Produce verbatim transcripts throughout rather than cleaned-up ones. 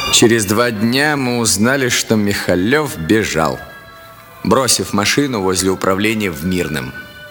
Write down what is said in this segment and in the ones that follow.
Через два дня мы узнали, что Михалев бежал, бросив машину возле управления в Мирном.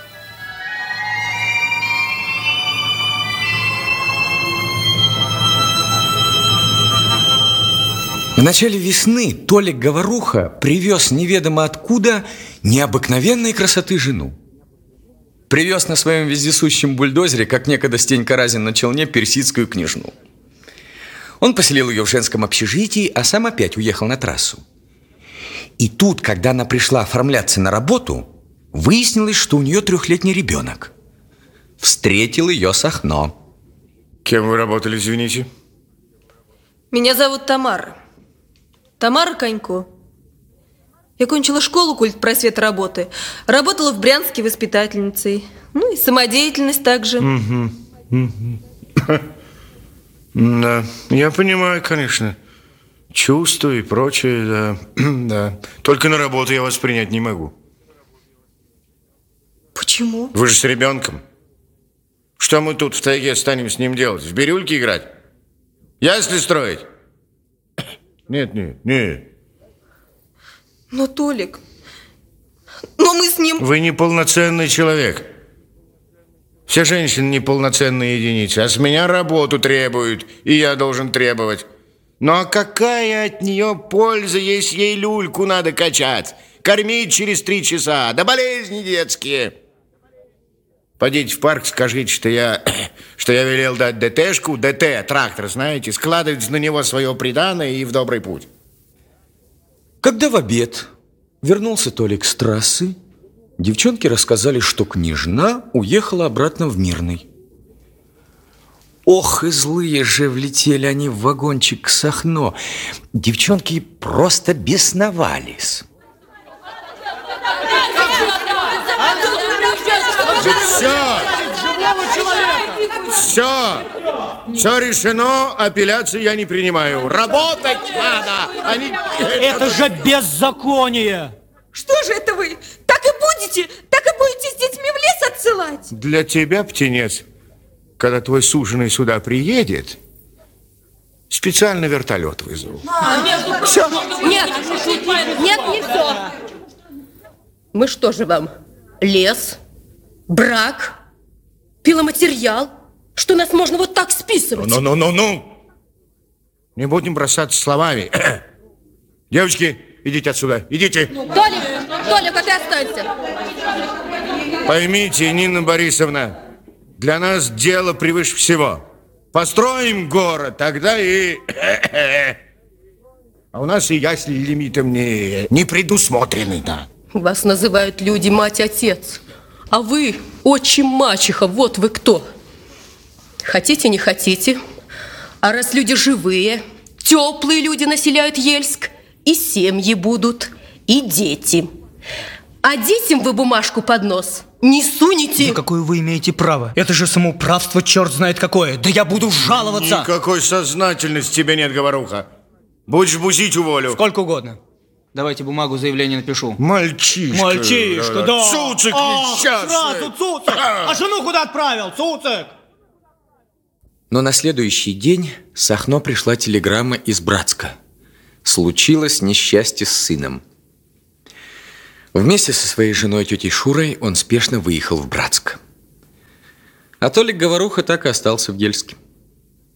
В начале весны Толик Говоруха привез неведомо откуда необыкновенной красоты жену. Привез на своем вездесущем бульдозере, как некогда Стенька Разин на челне, персидскую княжну. Он поселил ее в женском общежитии, а сам опять уехал на трассу. И тут, когда она пришла оформляться на работу, выяснилось, что у нее трехлетний ребенок. Встретил ее Сахно. Кем вы работали, извините? Меня зовут Тамара. Тамара Конько. Я кончила школу культпросвет работы. Работала в Брянске воспитательницей. Ну и самодеятельность также. Угу. Угу. Да, я понимаю, конечно. Чувства и прочее, да. Да. Только на работу я вас принять не могу. Почему? Вы же с ребенком. Что мы тут в тайге станем с ним делать? В бирюльки играть? Ясли строить? Нет, нет, нет. Но, Толик, но мы с ним... Вы неполноценный человек. Все женщины неполноценные единицы, а с меня работу требуют, и я должен требовать. Ну а какая от нее польза, если ей люльку надо качать, кормить через три часа, да болезни детские? Пойдите в парк, скажите, что я, что я велел дать ДТшку, ДТ, трактор, знаете, складывать на него свое приданое и в добрый путь. Когда в обед вернулся Толик с трассы, девчонки рассказали, что княжна уехала обратно в Мирный. Ох, и злые же влетели они в вагончик к Сахно. Девчонки просто бесновались. Все, все, все решено, апелляции я не принимаю. Работать надо, а не... Это же беззаконие! Что же это вы? Так и будете? Так и будете с детьми в лес отсылать? Для тебя, птенец, когда твой суженый сюда приедет, специально вертолет вызову. А, все. Нет, нет, не все. Мы что же вам? Лес? Брак? Пиломатериал? Что нас можно вот так списывать? Ну-ну-ну-ну! Не будем бросаться словами. Девочки, идите отсюда, идите. Толик, Толик, а ты останься. Поймите, Нина Борисовна, для нас дело превыше всего. Построим город, тогда и... А у нас и ясли лимитом не, не предусмотрены, да. Вас называют люди мать-отец. А вы, отчим-мачеха, вот вы кто. Хотите, не хотите. А раз люди живые, теплые люди населяют Ельск, и семьи будут, и дети. А детям вы бумажку под нос не сунете. Да какое вы имеете право? Это же самоуправство, черт знает какое. Да я буду жаловаться. Никакой сознательности тебе нет, Говоруха. Будешь бузить, уволю. Сколько угодно. Давайте бумагу, заявление напишу. Мальчишка. Мальчишка, да. Цуцик несчастный. Сразу Цуцик. А жену куда отправил? Цуцик. Но на следующий день Сахно пришла телеграмма из Братска. Случилось несчастье с сыном. Вместе со своей женой тетей Шурой он спешно выехал в Братск. А Толик Говоруха так и остался в Ельске.